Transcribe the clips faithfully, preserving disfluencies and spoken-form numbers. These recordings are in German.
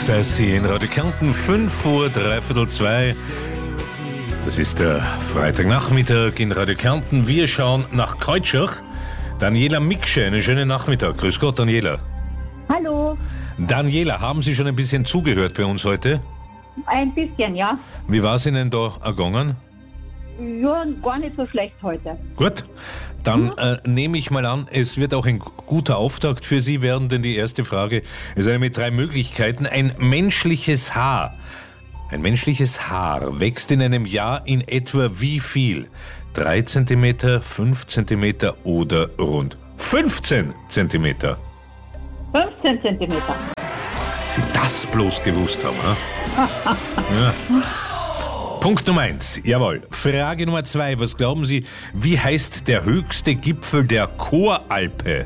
Sessi in Radio Kärnten, fünf Uhr, dreiviertel zwei. Das ist der Freitagnachmittag in Radio Kärnten. Wir schauen nach Keutschach. Daniela Miksche, einen schönen Nachmittag. Grüß Gott, Daniela. Hallo. Daniela, haben Sie schon ein bisschen zugehört bei uns heute? Ein bisschen, ja. Wie war es Ihnen da ergangen? Ja, gar nicht so schlecht heute. Gut, dann äh, nehme ich mal an, es wird auch ein guter Auftakt für Sie werden, denn die erste Frage ist eine mit drei Möglichkeiten. Ein menschliches Haar. Ein menschliches Haar wächst in einem Jahr in etwa wie viel? Drei Zentimeter, fünf Zentimeter oder rund fünfzehn Zentimeter? fünfzehn Zentimeter. Sie das bloß gewusst haben, ha? Ja. Punkt Nummer eins, jawohl. Frage Nummer zwei, was glauben Sie, wie heißt der höchste Gipfel der Choralpe?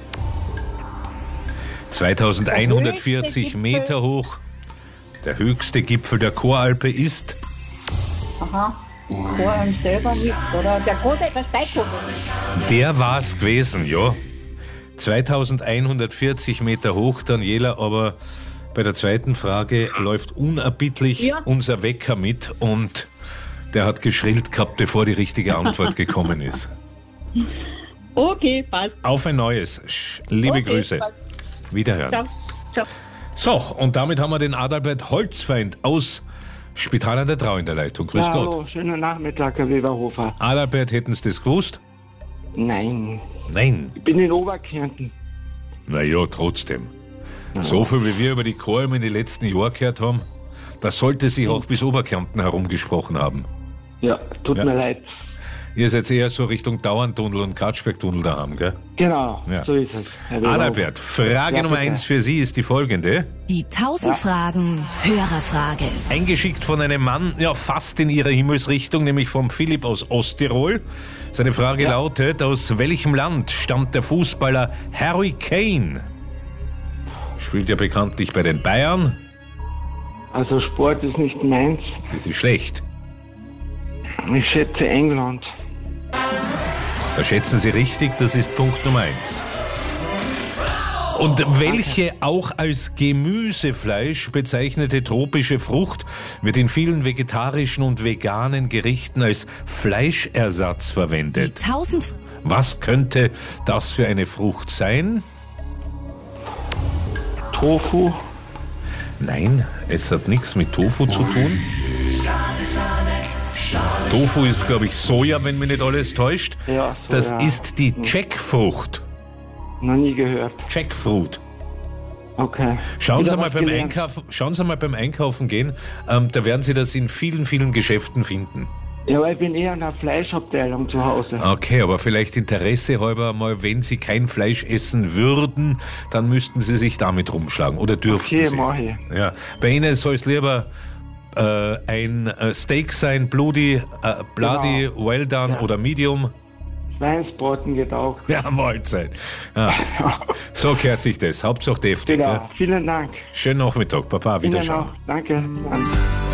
zweitausendeinhundertvierzig Meter hoch. Der höchste Gipfel der Choralpe ist? Aha. Choralm selber nicht, oder? Der Godecker Steigkogel. Der war's gewesen, ja. zweitausendeinhundertvierzig Meter hoch, Daniela, aber bei der zweiten Frage läuft unerbittlich ja. unser Wecker mit und der hat geschrillt gehabt, bevor die richtige Antwort gekommen ist. Okay, passt. Auf ein neues. Liebe okay, Grüße. Passt. Wiederhören. Ciao. Ciao. So, und damit haben wir den Adalbert Holzfeind aus Spital an der Trau in der Leitung. Grüß ja, Gott. Hallo, schönen Nachmittag, Herr Weberhofer. Adalbert, hätten Sie das gewusst? Nein. Nein? Ich bin in Oberkärnten. Na ja, trotzdem. Ja. So viel, wie wir über die Choralm in den letzten Jahren gehört haben, das sollte sich auch bis Oberkärnten herumgesprochen haben. Ja, tut ja. mir leid. Ihr seid eher so Richtung Dauerntunnel und Katschbergtunnel daheim, gell? Genau, ja. so ist es. Adalbert, Frage ja, Nummer eins für Sie ist die folgende. Die tausend ja. Fragen Hörerfrage. Eingeschickt von einem Mann, ja fast in Ihrer Himmelsrichtung, nämlich vom Philipp aus Osttirol. Seine Frage ja. lautet, aus welchem Land stammt der Fußballer Harry Kane? Spielt ja bekanntlich bei den Bayern. Also Sport ist nicht meins. Das ist schlecht. Ich schätze England. Da schätzen Sie richtig, das ist Punkt Nummer eins. Und welche auch als Gemüsefleisch bezeichnete tropische Frucht wird in vielen vegetarischen und veganen Gerichten als Fleischersatz verwendet? Die tausend Was könnte das für eine Frucht sein? Tofu? Nein, es hat nichts mit Tofu zu tun. Tofu ist, glaube ich, Soja, wenn mich nicht alles täuscht. Ja, Soja. Das ist die Jackfrucht. Noch nie gehört. Jackfruit. Okay. Schauen Sie, Wieder mal was beim gelernt. Einkaufen, schauen Sie mal beim Einkaufen gehen, ähm, da werden Sie das in vielen, vielen Geschäften finden. Ja, weil ich bin eher in der Fleischabteilung zu Hause. Okay, aber vielleicht Interesse halber mal, wenn Sie kein Fleisch essen würden, dann müssten Sie sich damit rumschlagen oder dürften Okay, Sie. mach ich. Ja. Bei Ihnen soll es lieber äh, ein äh, Steak sein, bloody, äh, bloody, Genau. well done Ja. oder medium. Schweinsbraten geht auch. Ja, Mahlzeit. Ja. So gehört sich das. Hauptsache deftig. Genau. Ja. Vielen Dank. Schönen Nachmittag, Papa. Ihnen Wiederschauen. auch. Danke. Danke.